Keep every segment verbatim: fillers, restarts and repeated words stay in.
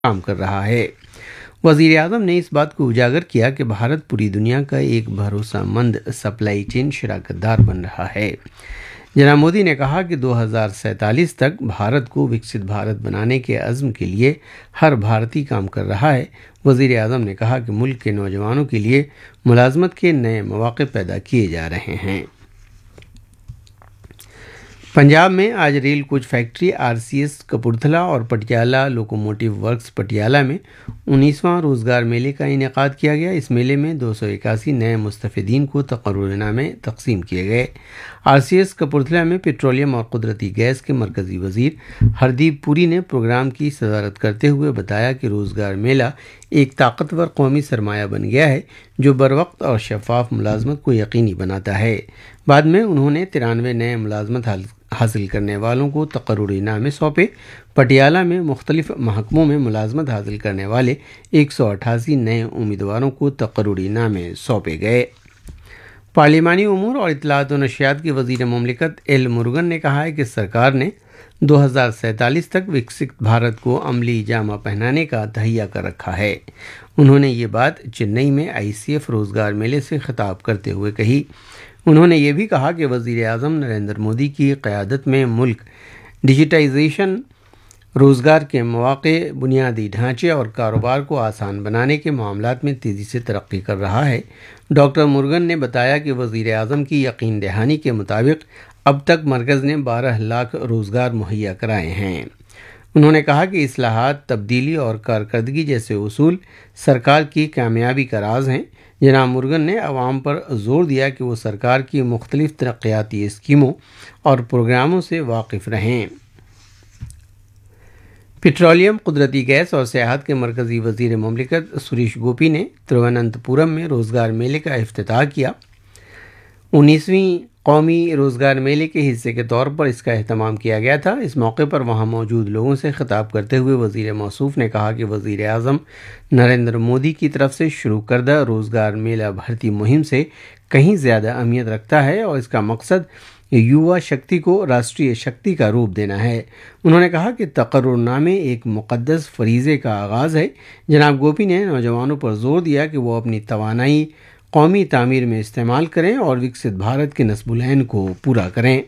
کام کر رہا ہے۔ وزیر اعظم نے اس بات کو اجاگر کیا کہ بھارت پوری دنیا کا ایک بھروسہ مند سپلائی چین شراکت دار بن رہا ہے۔ جناب مودی نے کہا کہ دو ہزار سینتالیس تک بھارت کو وکست بھارت بنانے کے عزم کے لیے ہر بھارتی کام کر رہا ہے۔ وزیر اعظم نے کہا کہ ملک کے نوجوانوں کے لیے ملازمت کے نئے مواقع پیدا کیے جا رہے ہیں۔ پنجاب میں آج rail coach factory R C S Kapurthala اور پٹیالہ لوکوموٹیو ورکس پٹیالہ میں انیسواں روزگار میلے کا انعقاد کیا گیا۔ اس میلے میں دو سو اکاسی نئے مستفیدین کو تقرری نامے تقسیم کیے گئے۔ آر سی ایس کپورتھلا میں پیٹرولیم اور قدرتی گیس کے مرکزی وزیر ہردیپ پوری نے پروگرام کی صدارت کرتے ہوئے بتایا کہ روزگار میلہ ایک طاقتور قومی سرمایہ بن گیا ہے جو بروقت اور شفاف ملازمت کو یقینی بناتا ہے۔ بعد میں انہوں نے ترانوے نئے ملازمت حاصل کرنے والوں کو تقرری نامے سونپے۔ پٹیالہ میں مختلف محکموں میں ملازمت حاصل کرنے والے ایک سو اٹھاسی نئے امیدواروں کو تقرری نامے سونپے گئے۔ پارلیمانی امور اور اطلاعات و نشریات کے وزیر مملکت ایل مرگن نے کہا ہے کہ سرکار نے دو ہزار سینتالیس تک وکست بھارت کو عملی جامہ پہنانے کا تہیہ کر رکھا ہے۔ انہوں نے یہ بات چنئی میں آئی سی ایف روزگار میلے سے خطاب کرتے ہوئے کہی۔ انہوں نے یہ بھی کہا کہ وزیر اعظم نریندر مودی کی قیادت میں ملک ڈیجیٹائزیشن، روزگار کے مواقع، بنیادی ڈھانچے اور کاروبار کو آسان بنانے کے معاملات میں تیزی سے ترقی کر رہا ہے۔ ڈاکٹر مرگن نے بتایا کہ وزیر اعظم کی یقین دہانی کے مطابق اب تک مرکز نے بارہ لاکھ روزگار مہیا کرائے ہیں۔ انہوں نے کہا کہ اصلاحات، تبدیلی اور کارکردگی جیسے اصول سرکار کی کامیابی کا راز ہیں۔ جناب مرگن نے عوام پر زور دیا کہ وہ سرکار کی مختلف ترقیاتی اسکیموں اور پروگراموں سے واقف رہیں۔ پیٹرولیم، قدرتی گیس اور سیاحت کے مرکزی وزیر مملکت سریش گوپی نے ترووننتپورم میں روزگار میلے کا افتتاح کیا۔ انیسویں قومی روزگار میلے کے حصے کے طور پر اس کا اہتمام کیا گیا تھا۔ اس موقع پر وہاں موجود لوگوں سے خطاب کرتے ہوئے وزیر موصوف نے کہا کہ وزیر اعظم نریندر مودی کی طرف سے شروع کردہ روزگار میلہ بھرتی مہم سے کہیں زیادہ اہمیت رکھتا ہے اور اس کا مقصد یووا شکتی کو راشٹریہ شکتی کا روپ دینا ہے۔ انہوں نے کہا کہ تقرر نامے ایک مقدس فریضے کا آغاز ہے۔ جناب گوپی نے نوجوانوں پر زور دیا کہ وہ اپنی توانائی قومی تعمیر میں استعمال کریں اور وکست بھارت کے نصب العین کو پورا کریں۔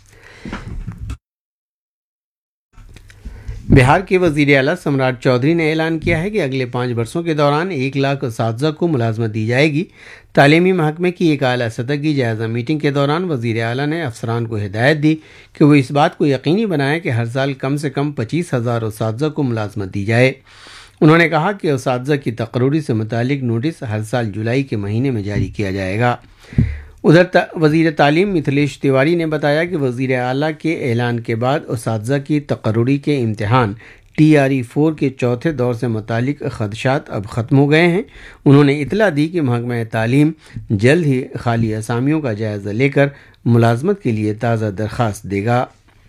بہار کے وزیر اعلیٰ سمراٹ چودھری نے اعلان کیا ہے کہ اگلے پانچ برسوں کے دوران ایک لاکھ اساتذہ کو ملازمت دی جائے گی۔ تعلیمی محکمے کی ایک اعلیٰ سطح کی جائزہ میٹنگ کے دوران وزیر اعلیٰ نے افسران کو ہدایت دی کہ وہ اس بات کو یقینی بنائیں کہ ہر سال کم سے کم پچیس ہزار اساتذہ کو ملازمت دی جائے۔ انہوں نے کہا کہ اساتذہ کی تقرری سے متعلق نوٹس ہر سال جولائی کے مہینے میں جاری کیا جائے گا۔ ادھر تا وزیر تعلیم متھلیش تیواری نے بتایا کہ وزیر اعلیٰ کے اعلان کے بعد اساتذہ کی تقرری کے امتحان ٹی آر ای فور کے چوتھے دور سے متعلق خدشات اب ختم ہو گئے ہیں۔ انہوں نے اطلاع دی کہ محکمہ تعلیم جلد ہی خالی اسامیوں کا جائزہ لے کر ملازمت کے لیے تازہ درخواست دے گا۔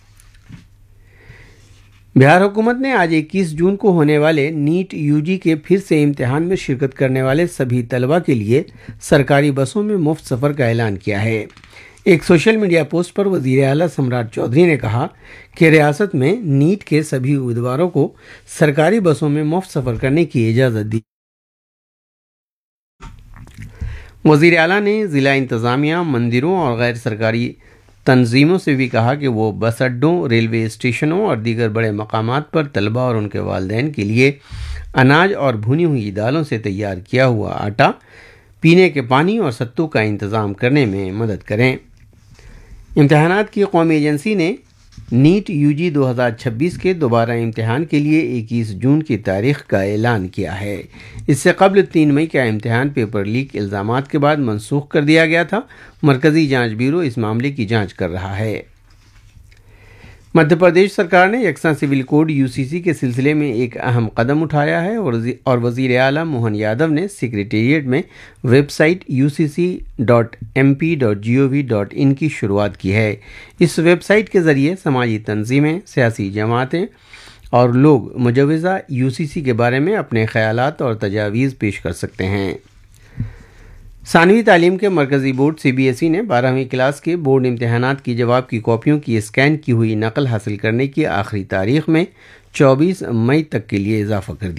بہار حکومت نے آج اکیس جون کو ہونے والے نیٹ یو جی کے پھر سے امتحان میں شرکت کرنے والے سبھی طلباء کے لیے سرکاری بسوں میں مفت سفر کا اعلان کیا ہے۔ ایک سوشل میڈیا پوسٹ پر وزیر اعلیٰ سمراٹ چودھری نے کہا کہ ریاست میں نیٹ کے سبھی امیدواروں کو سرکاری بسوں میں مفت سفر کرنے کی اجازت دی۔ وزیر اعلیٰ نے ضلع انتظامیہ، مندروں اور غیر سرکاری تنظیموں سے بھی کہا کہ وہ بس اڈوں، ریلوے اسٹیشنوں اور دیگر بڑے مقامات پر طلباء اور ان کے والدین کے لیے اناج اور بھنی ہوئی دالوں سے تیار کیا ہوا آٹا، پینے کے پانی اور ستو کا انتظام کرنے میں مدد کریں۔ امتحانات کی قومی ایجنسی نے نیٹ یو جی دو ہزار چھبیس کے دوبارہ امتحان کے لیے اکیس جون کی تاریخ کا اعلان کیا ہے۔ اس سے قبل تین مئی کا امتحان پیپر لیک الزامات کے بعد منسوخ کر دیا گیا تھا۔ مرکزی جانچ بیورو اس معاملے کی جانچ کر رہا ہے۔ مدھیہ پردیش سرکار نے یکساں سول کوڈ یو سی سی کے سلسلے میں ایک اہم قدم اٹھایا ہے اور وزیر اعلیٰ موہن یادو نے سیکریٹریٹ میں web site you C C dot M P dot G O we dot ان کی شروعات کی ہے۔ اس ویب سائٹ کے ذریعے سماجی تنظیمیں، سیاسی جماعتیں اور لوگ مجوزہ یو سی سی کے بارے میں اپنے خیالات اور تجاویز پیش کر سکتے ہیں۔ ثانوی تعلیم کے مرکزی board C B S E نے بارہویں کلاس کے بورڈ امتحانات کی جواب کی کاپیوں کی اسکین کی ہوئی نقل حاصل کرنے کی آخری تاریخ میں चौबीस मई तक के लिए इजाफा कर दिया